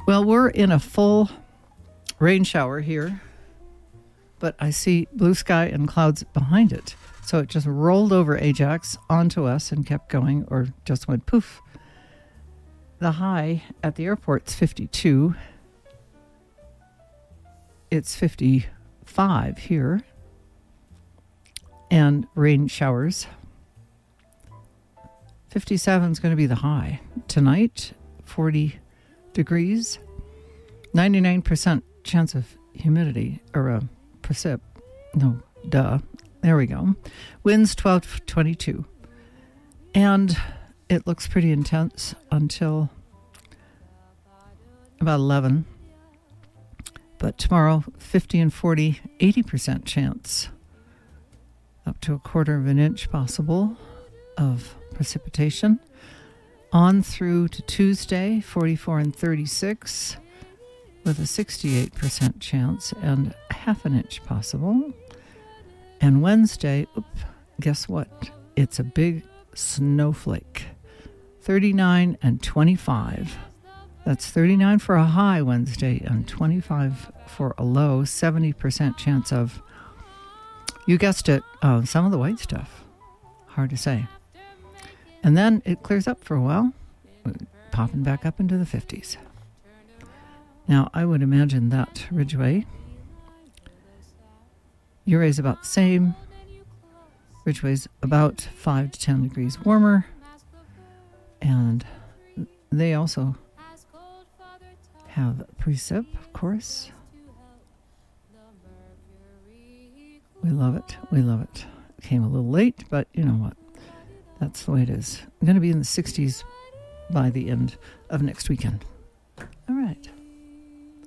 Well, we're in a full rain shower here, but I see blue sky and clouds behind it. So it just rolled over Ajax onto us and kept going, or just went poof. The high at the airport's 52. It's 55 here. And rain showers. 57 is going to be the high. Tonight, 40 degrees. 99% chance of humidity, or precip. No, duh. There we go. Winds 12 to 22. And it looks pretty intense until about 11. But tomorrow, 50 and 40, 80% chance. Up to a quarter of an inch possible of precipitation. On through to Tuesday, 44 and 36, with a 68% chance and half an inch possible. And Wednesday, guess what? It's a big snowflake. 39 and 25. That's 39 for a high Wednesday and 25 for a low. 70% chance of, you guessed it, some of the white stuff. Hard to say. And then it clears up for a while, popping back up into the 50s. Now, I would imagine that Ridgeway, Uray's about the same. Ridgeway's about 5 to 10 degrees warmer. And they also have precip, of course. We love it. We love it. Came a little late, but you know what? That's the way it is. I'm going to be in the 60s by the end of next weekend. All right.